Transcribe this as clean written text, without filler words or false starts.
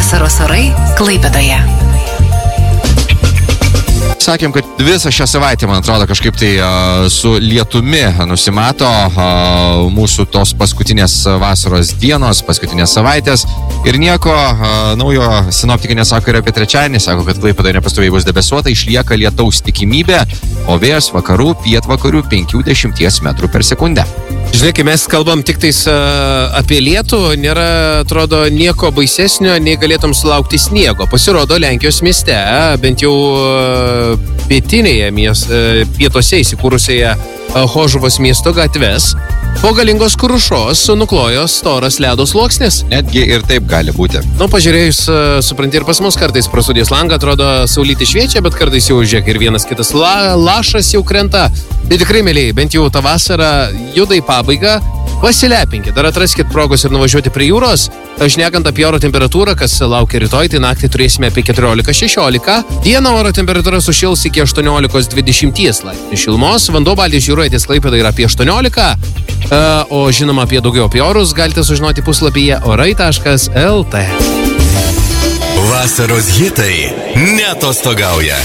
Vasaros orai Klaipėdoje. Sakėm, kad visą šią savaitę, man atrodo, kažkaip tai su lietumi nusimato mūsų tos paskutinės vasaros dienos, paskutinės savaitės. Ir nieko naujo sinoptikai nesako ir apie trečiadienį. Sako, kad Klaipėdoje nepastoviai bus debesuota, išlieka lietaus tikimybė, o vėjas vakarų, pietvakarių 50 metrų per sekundę. Žinai, kai mes kalbam tik tais apie lietų, nėra, atrodo, nieko baisesnio, nei galėtum sulaukti sniego. Pasirodo, Lenkijos mieste, bent jau pietinėje pietuose įsikūrusioje Chožuvos miesto gatves, po galingos krušos nuklojo storas ledo sluoksnis. Netgi ir taip gali būti. Pažiūrėjus, supranti, ir pas mus kartais prasudės langą, atrodo, saulyti šviečia, bet kartais jau žiūrėk ir vienas kitas lašas jau krenta. Tai tikrai, mėlyjei, bent jau tą vasarą juda į pabaigą, pasilepinkit, dar atraskit progos ir nuvažiuoti prie jūros. Šnekant apie oro temperatūrą, kas laukia rytoj, tai naktį turėsime apie 14-16. Dieną oro temperatūra sušils iki 18-20 laipsnių šilumos. Vanduo Baltijos jūroje ties Klaipėdoje yra apie 18. O žinoma, apie daugiau apie orus galite sužinoti puslapyje orai.lt. Vasaros hitai neatostogauja.